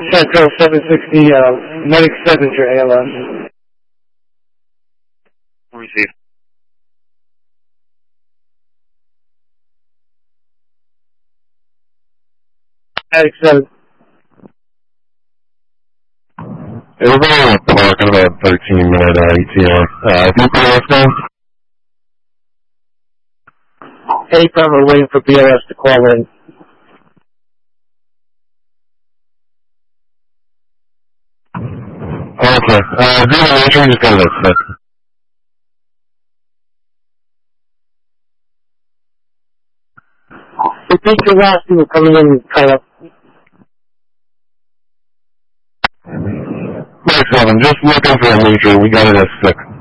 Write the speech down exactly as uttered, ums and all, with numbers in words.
Central seven sixty, uh, medic signature A L S. Receive. Medic seven. It was only a park at about thirteen minute uh, E T R. Uh, do you put us down? Anytime we're waiting for B R S to call in. Okay. Uh, do you want to just got that set? Repeat your last two were coming in kind of. Mike seven, just looking for a major. We got it at six.